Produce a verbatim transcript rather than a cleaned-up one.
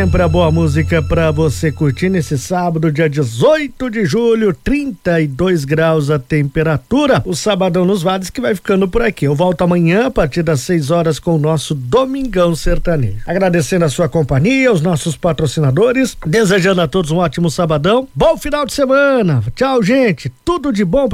sempre a boa música pra você curtir nesse sábado, dia dezoito de julho, trinta e dois graus a temperatura. O Sabadão nos Vales que vai ficando por aqui. Eu volto amanhã a partir das seis horas com o nosso Domingão Sertanejo. Agradecendo a sua companhia, os nossos patrocinadores, desejando a todos um ótimo sabadão. Bom final de semana. Tchau, gente. Tudo de bom pra